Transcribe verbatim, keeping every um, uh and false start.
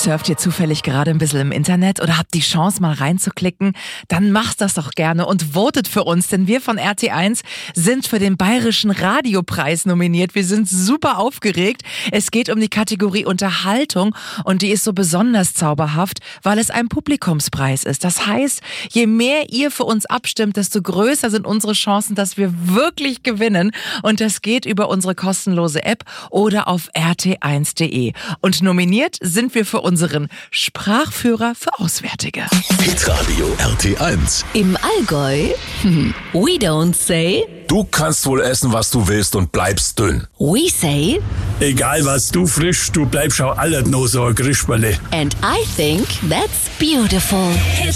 Surft ihr zufällig gerade ein bisschen im Internet oder habt die Chance mal reinzuklicken? Dann macht das doch gerne und votet für uns, denn wir von R T eins sind für den Bayerischen Radiopreis nominiert. Wir sind super aufgeregt. Es geht um die Kategorie Unterhaltung und die ist so besonders zauberhaft, weil es ein Publikumspreis ist. Das heißt, je mehr ihr für uns abstimmt, desto größer sind unsere Chancen, dass wir wirklich gewinnen. Und das geht über unsere kostenlose App oder auf r t eins punkt d e. Und nominiert sind wir für unseren Sprachführer für Auswärtige. Hitradio R T eins. Im Allgäu, we don't say, Du kannst wohl essen, was du willst und bleibst dünn. we say, Egal was du frisch, du bleibst auch alles nur so ein Grisperle. and I think that's beautiful.